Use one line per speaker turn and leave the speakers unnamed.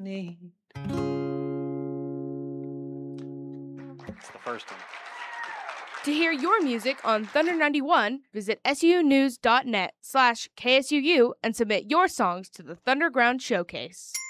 need. It's the first one.
To hear your music on Thunder 91, visit sunews.net/KSUU and submit your songs to the Thunderground Showcase.